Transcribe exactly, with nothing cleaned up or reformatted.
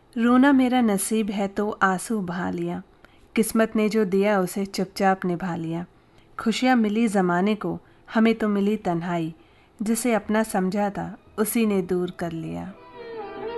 रोना मेरा नसीब है तो आंसू बहा लिया, किस्मत ने जो दिया उसे चुपचाप निभा लिया। खुशियाँ मिली ज़माने को, हमें तो मिली तन्हाई, जिसे अपना समझा था उसी ने दूर कर लिया।